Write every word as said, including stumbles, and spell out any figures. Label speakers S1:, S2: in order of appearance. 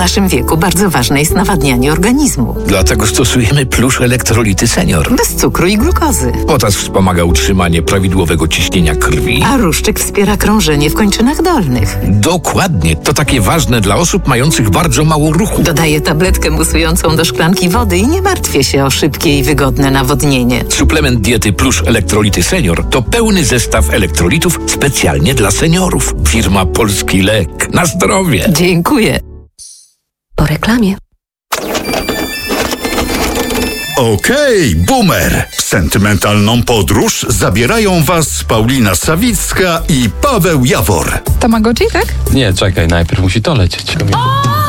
S1: naszym wieku bardzo ważne jest nawadnianie organizmu.
S2: Dlatego stosujemy Plusz Elektrolity Senior.
S1: Bez cukru i glukozy.
S2: Potas wspomaga utrzymanie prawidłowego ciśnienia krwi.
S1: A ruszczyk wspiera krążenie w kończynach dolnych.
S2: Dokładnie. To takie ważne dla osób mających bardzo mało ruchu.
S1: Dodaję tabletkę musującą do szklanki wody i nie martwię się o szybkie i wygodne nawodnienie.
S2: Suplement diety Plusz Elektrolity Senior to pełny zestaw elektrolitów specjalnie dla seniorów. Firma Polski Lek. Na zdrowie!
S1: Dziękuję.
S3: Po reklamie.
S4: Okej, okay, boomer! W sentymentalną podróż zabierają was Paulina Sawicka i Paweł Jawor.
S5: Tamagotchi, tak?
S6: Nie, czekaj, najpierw musi to lecieć.